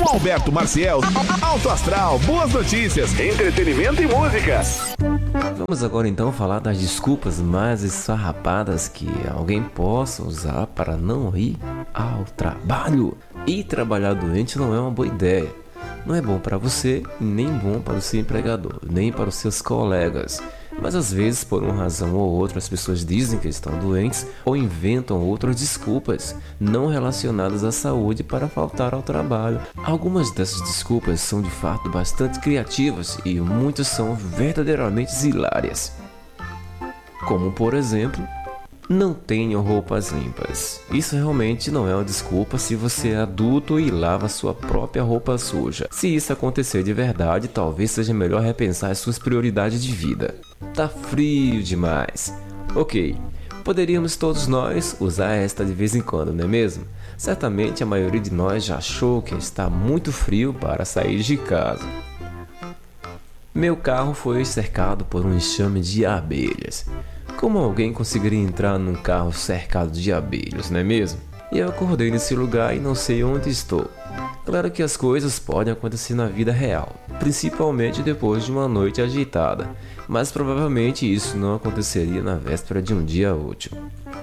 Alberto Maciel, Alto Astral, boas notícias, entretenimento e música. Vamos agora então falar das desculpas mais esfarrapadas que alguém possa usar para não ir ao trabalho. E trabalhar doente não é uma boa ideia. Não é bom para você, nem bom para o seu empregador, nem para os seus colegas. Mas às vezes, por uma razão ou outra, as pessoas dizem que estão doentes ou inventam outras desculpas não relacionadas à saúde para faltar ao trabalho. Algumas dessas desculpas são de fato bastante criativas e muitas são verdadeiramente hilárias. Como por exemplo, não tenho roupas limpas. Isso realmente não é uma desculpa se você é adulto e lava sua própria roupa suja. Se isso acontecer de verdade, talvez seja melhor repensar as suas prioridades de vida. Tá frio demais. Ok, poderíamos todos nós usar esta de vez em quando, não é mesmo? Certamente a maioria de nós já achou que está muito frio para sair de casa. Meu carro foi cercado por um enxame de abelhas. Como alguém conseguiria entrar num carro cercado de abelhas, não é mesmo? E eu acordei nesse lugar e não sei onde estou. Claro que as coisas podem acontecer na vida real, principalmente depois de uma noite agitada, mas provavelmente isso não aconteceria na véspera de um dia útil.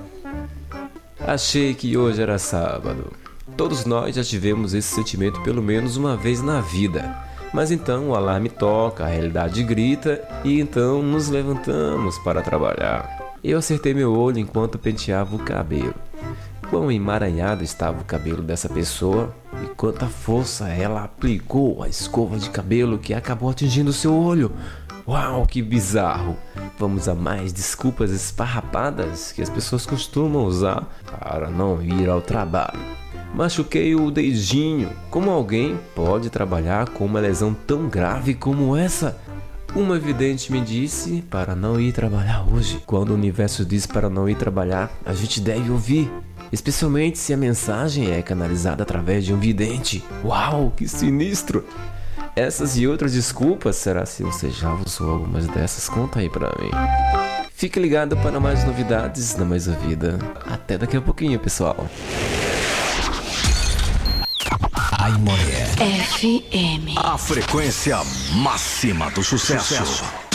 Achei que hoje era sábado. Todos nós já tivemos esse sentimento pelo menos uma vez na vida. Mas então o alarme toca, a realidade grita e então nos levantamos para trabalhar. Eu acertei meu olho enquanto penteava o cabelo. Quão emaranhado estava o cabelo dessa pessoa e quanta força ela aplicou à escova de cabelo que acabou atingindo seu olho. Uau, que bizarro! Vamos a mais desculpas esfarrapadas que as pessoas costumam usar para não ir ao trabalho. Machuquei o dedinho. Como alguém pode trabalhar com uma lesão tão grave como essa? Uma vidente me disse para não ir trabalhar hoje. Quando o universo diz para não ir trabalhar, a gente deve ouvir. Especialmente se a mensagem é canalizada através de um vidente. Uau, que sinistro! Essas e outras desculpas, será se você já usou algumas dessas? Conta aí pra mim. Fique ligado para mais novidades na Mais Ouvida. Até daqui a pouquinho, pessoal. Aimoré FM. A frequência máxima do sucesso.